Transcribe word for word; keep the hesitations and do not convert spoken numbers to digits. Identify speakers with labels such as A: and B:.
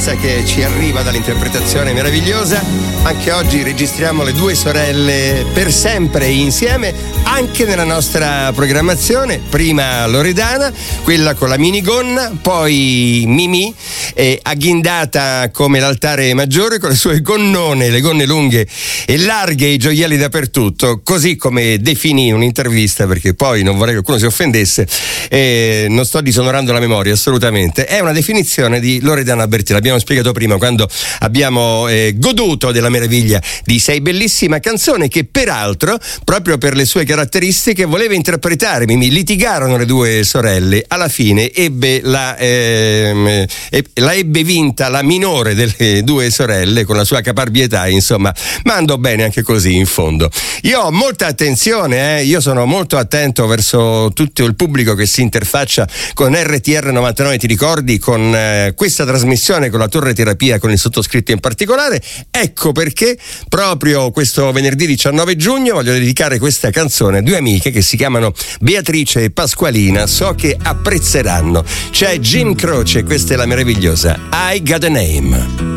A: che ci arriva dall'interpretazione meravigliosa. Anche oggi registriamo le due sorelle per sempre insieme, anche nella nostra programmazione. Prima Loredana, quella con la minigonna, poi Mimì, eh, agghindata come l'altare maggiore con le sue gonnone, le gonne lunghe e larghe, i gioielli dappertutto, così come definì un'intervista, perché poi non vorrei che qualcuno si offendesse, eh, non sto disonorando la memoria assolutamente. È una definizione di Loredana Bertè, l'abbiamo spiegato prima quando abbiamo eh, goduto della meraviglia di Sei bellissima, canzone che peraltro proprio per le sue caratteristiche voleva interpretare Mimì. Litigarono le due sorelle, alla fine ebbe la, ehm, e, la ebbe vinta la minore delle due sorelle con la sua caparbietà, insomma, ma andò bene anche così in fondo. Io ho molta attenzione, eh, io sono molto attento verso tutto il pubblico che si interfaccia con R T R novantanove, ti ricordi, con eh, questa trasmissione, con la Torre Terapia, con il sottoscritto in particolare. Ecco perché proprio questo venerdì diciannove giugno voglio dedicare questa canzone a due amiche che si chiamano Beatrice e Pasqualina. So che apprezzeranno. C'è Jim Croce, questa è la meravigliosa I Got a Name.